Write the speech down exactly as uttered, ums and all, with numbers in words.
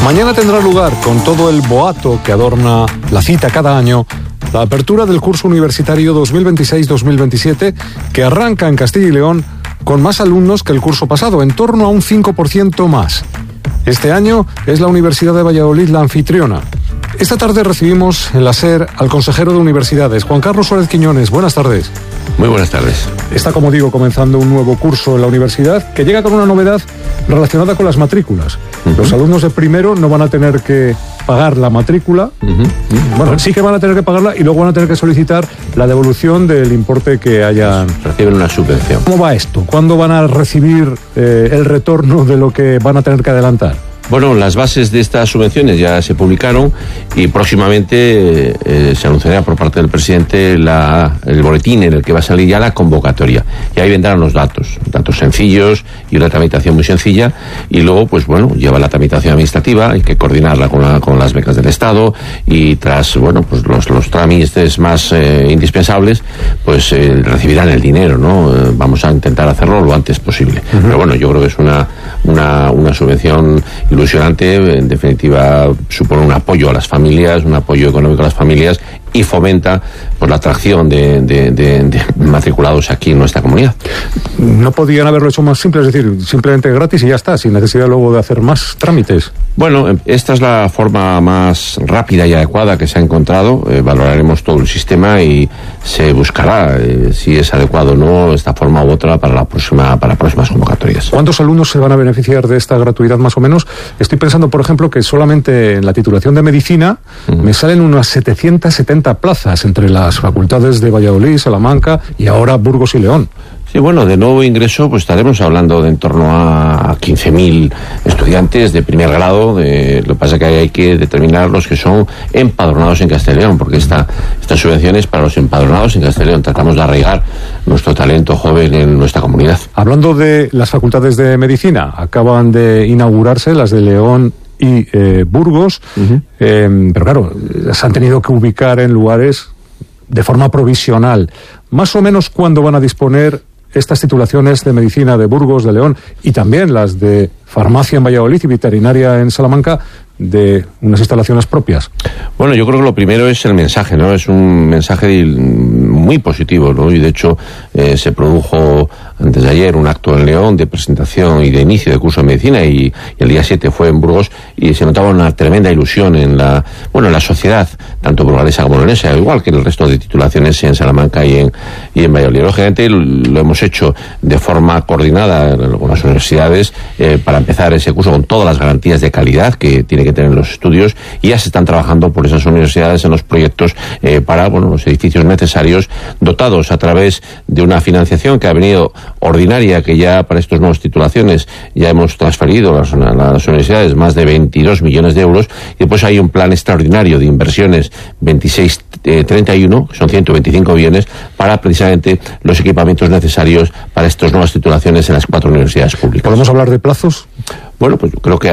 Mañana tendrá lugar, con todo el boato que adorna la cita cada año, la apertura del curso universitario dos mil veintiséis dos mil veintisiete, que arranca en Castilla y León con más alumnos que el curso pasado, en torno a un cinco por ciento más. Este año es la Universidad de Valladolid la anfitriona. Esta tarde recibimos en la SER al consejero de Universidades, Juan Carlos Suárez Quiñones. Buenas tardes. Muy buenas tardes. Está, como digo, comenzando un nuevo curso en la universidad que llega con una novedad relacionada con las matrículas. Uh-huh. Los alumnos de primero no van a tener que pagar la matrícula. Uh-huh. Uh-huh. Bueno, sí que van a tener que pagarla y luego van a tener que solicitar la devolución del importe que hayan. Reciben una subvención. ¿Cómo va esto? ¿Cuándo van a recibir eh, el retorno de lo que van a tener que adelantar? Bueno, las bases de estas subvenciones ya se publicaron y próximamente eh, se anunciará por parte del presidente la, el boletín en el que va a salir ya la convocatoria. Y ahí vendrán los datos, datos sencillos y una tramitación muy sencilla. Y luego, pues bueno, lleva la tramitación administrativa, hay que coordinarla con, la, con las becas del Estado y tras, bueno, pues los, los trámites más eh, indispensables, pues eh, recibirán el dinero, ¿no? Eh, vamos a intentar hacerlo lo antes posible. Uh-huh. Pero bueno, yo creo que es una, una, una subvención ilusionante, en definitiva supone un apoyo a las familias, un apoyo económico a las familias y fomenta pues la atracción de, de, de, de matriculados aquí en nuestra comunidad. ¿No podían haberlo hecho más simple? Es decir, simplemente gratis y ya está, sin necesidad luego de hacer más trámites. Bueno, esta es la forma más rápida y adecuada que se ha encontrado. Eh, valoraremos todo el sistema y se buscará eh, si es adecuado o no esta forma u otra para la próxima para próximas convocatorias. ¿Cuántos alumnos se van a beneficiar de esta gratuidad más o menos? Estoy pensando, por ejemplo, que solamente en la titulación de medicina uh-huh. me salen unas setecientas setenta plazas entre las facultades de Valladolid, Salamanca y ahora Burgos y León. Sí, bueno, de nuevo ingreso, pues estaremos hablando de en torno a quince mil estudiantes de primer grado. De, lo que pasa es que hay que determinar los que son empadronados en Castilla y León, porque esta, estas subvenciones para los empadronados en Castilla y León. Tratamos de arraigar nuestro talento joven en nuestra comunidad. Hablando de las facultades de medicina, acaban de inaugurarse las de León y eh, Burgos, uh-huh. eh, pero claro, se han tenido que ubicar en lugares de forma provisional. Más o menos, ¿cuándo van a disponer estas titulaciones de medicina de Burgos, de León y también las de farmacia en Valladolid y veterinaria en Salamanca de unas instalaciones propias? Bueno, yo creo que lo primero es el mensaje, ¿no? Es un mensaje muy positivo, ¿no? Y de hecho eh, se produjo antes de ayer un acto en León de presentación y de inicio de curso de medicina y, y el día siete fue en Burgos y se notaba una tremenda ilusión en la, bueno, en la sociedad, tanto burgalesa como leonesa, igual que en el resto de titulaciones en Salamanca y en, y en Valladolid. Lógicamente lo hemos hecho de forma coordinada con las universidades eh, para empezar ese curso con todas las garantías de calidad que tiene que tener los estudios y ya se están trabajando por esas universidades en los proyectos eh, para, bueno, los edificios necesarios dotados a través de una financiación que ha venido ordinaria, que ya para estas nuevas titulaciones ya hemos transferido a las, a las universidades más de veintidós millones de euros y después hay un plan extraordinario de inversiones veintiséis treinta y uno, que son ciento veinticinco millones para precisamente los equipamientos necesarios para estas nuevas titulaciones en las cuatro universidades públicas. ¿Podemos hablar de plazos? Bueno, pues yo creo que